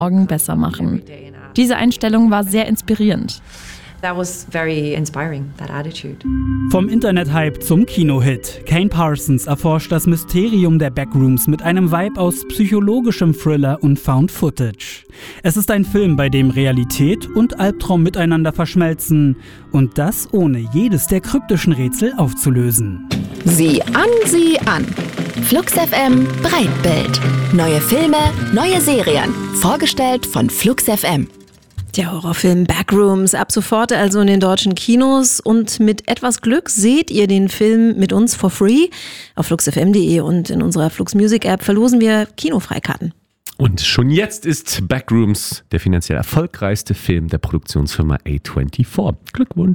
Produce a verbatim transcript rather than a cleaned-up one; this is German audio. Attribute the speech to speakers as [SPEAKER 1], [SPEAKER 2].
[SPEAKER 1] morgen besser machen. Diese Einstellung war sehr inspirierend.
[SPEAKER 2] That was very inspiring, that attitude.
[SPEAKER 3] Vom Internet-Hype zum Kinohit. Kane Parsons erforscht das Mysterium der Backrooms mit einem Vibe aus psychologischem Thriller und Found Footage. Es ist ein Film, bei dem Realität und Albtraum miteinander verschmelzen. Und das ohne jedes der kryptischen Rätsel aufzulösen.
[SPEAKER 4] Sieh an, sieh an. Flux F M Breitbild. Neue Filme, neue Serien. Vorgestellt von Flux F M.
[SPEAKER 5] Der Horrorfilm Backrooms, ab sofort also in den deutschen Kinos, und mit etwas Glück seht ihr den Film mit uns for free. Auf flux f m punkt de und in unserer Flux Music App verlosen wir Kinofreikarten.
[SPEAKER 6] Und schon jetzt ist Backrooms der finanziell erfolgreichste Film der Produktionsfirma A vierundzwanzig. Glückwunsch!